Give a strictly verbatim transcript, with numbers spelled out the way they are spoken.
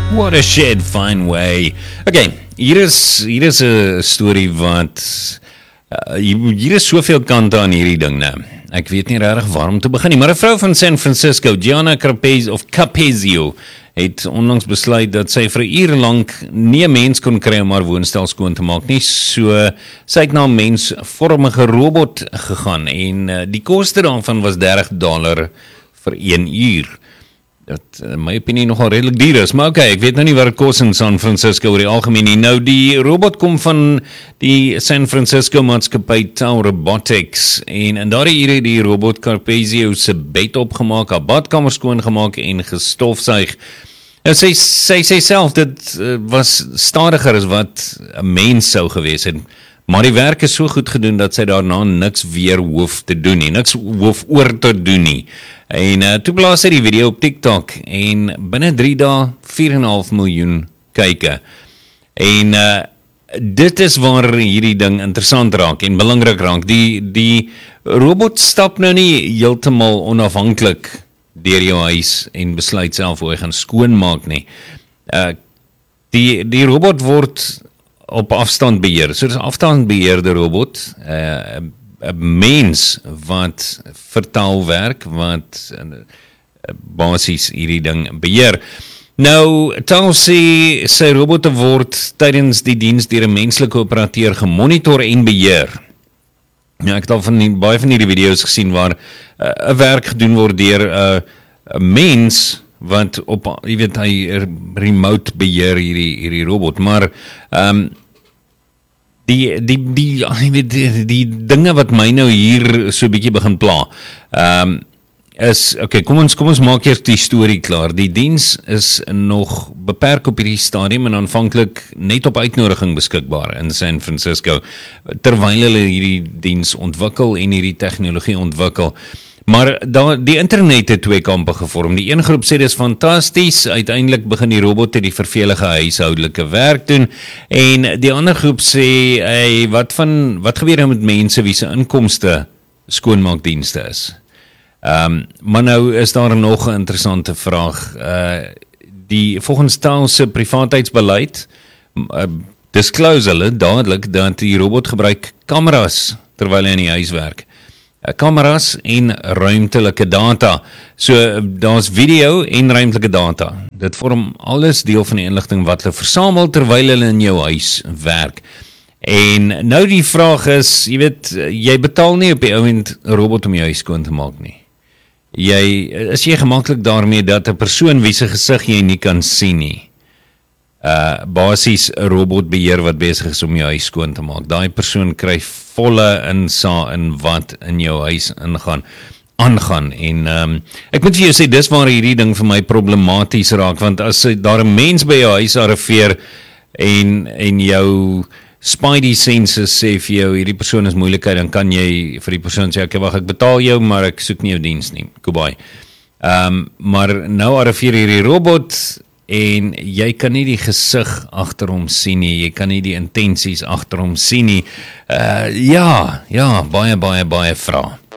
Watershed, fine way. Okay, hier is hier is 'n storie wat uh, hier is soveel kante aan hierdie ding nou. Ek weet nie regtig waar om te begin nie, maar 'n vrou van San Francisco, Gianna Carpezio of Capezio, het onlangs besluit dat sy vir 'n uur lank nie 'n mens kon kry om haar woonstel skoon te maak nie. So sy het na 'n mensvormige robot gegaan en uh, die koste daarvan was dertig dollar vir een uur. Dat in my opinie nogal redelik duur is, maar oké, okay, ek weet nou nie wat het kos in San Francisco oor die algemeen nie. Nou, die robot kom van die San Francisco maatskappy Tau Robotics, en in daardie ure het die robot Carpezio se bed opgemaak, haar badkamer skoongemaak en gestofsuig. Nou, sy sy sê self, dit uh, was stadiger as wat 'n mens sou gewees het, maar die werk is so goed gedoen dat sy daarna niks weer hoef te doen nie, niks hoef oor te doen nie. En uh, toe plaas hy die video op TikTok en binne drie dae vier komma vyf miljoen kyke. En uh, dit is waar hierdie ding interessant raak en belangrik raak. Die die robot stap nou nie heeltemal onafhanklik deur jou huis en besluit self hoe hy gaan skoonmaak nie. Uh, die die robot word op afstand beheer. So dis 'n afstandbeheerde robot. Uh, 'n mens wat vertaal werk, wat uh, basies hierdie ding beheer. Nou, Tau sê sy robotte word tydens die diens deur 'n menslike operateur gemonitor en beheer. Ja, ek het al van die, baie van hierdie video's gesien waar 'n uh, werk gedoen word deur 'n uh, mens wat op, jy weet, hy remote beheer hierdie hierdie robot, maar ehm um, Die, die, die, die, die dinge wat my nou hier so 'n bietjie begin pla, um, is, okay, kom ons, kom ons maak eers die storie klaar. Die diens is nog beperk op hierdie stadium en aanvanklik net op uitnodiging beskikbaar in San Francisco, terwyl hulle hierdie diens ontwikkel en hierdie tegnologie ontwikkel. Maar da, die internet het twee kampe gevorm. Die een groep sê dis fantasties, uiteindelik begin die robotte die vervelige huishoudelike werk doen, en die ander groep sê, hey, wat van wat gebeur nou met mense wie se inkomste skoonmaakdienste is? Um, maar nou is daar nog 'n interessante vraag. Uh, die volgens Tau se privaatheidsbeleid uh, disclose hulle dadelik dat die robot gebruik kameras terwyl hy in die huis werk. Kameras en ruimtelike data. So, daar's video en ruimtelike data. Dit vorm alles deel van die inligting wat hulle versamel terwyl hulle in jou huis werk. En nou die vraag is, jy weet, jy betaal nie op die ouend 'n robot om jou huis skoon te maak nie. Jy, is jy gemaklik daarmee dat 'n persoon wie se gesig jy nie kan sien nie, Uh, basies 'n robotbeheer wat besig is om jou huis skoon te maak. Daai persoon kry volle insaag in wat in jou huis ingaan, aangaan. En um, ek moet vir jou sê, dis waar hierdie ding vir my problematies raak, want as daar 'n mens by jou huis arriveer en, en jou spidey senses sê vir jou, hierdie persoon is moeilikheid, dan kan jy vir die persoon sê, okay, wag, ek betaal jou, maar ek soek nie jou diens nie. Goodbye. Um, maar nou arriveer hierdie robot, en jy kan nie die gesig agter hom sien nie, jy kan nie die intensies agter hom sien nie. Uh, ja, ja, baie, baie, baie vrae.